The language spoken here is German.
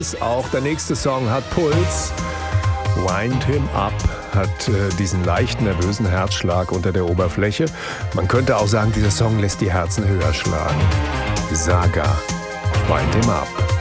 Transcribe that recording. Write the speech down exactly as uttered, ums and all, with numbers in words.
Auch der nächste Song hat Puls. Wind Him Up hat äh, diesen leicht nervösen Herzschlag unter der Oberfläche. Man könnte auch sagen, dieser Song lässt die Herzen höher schlagen. Saga, Wind Him Up.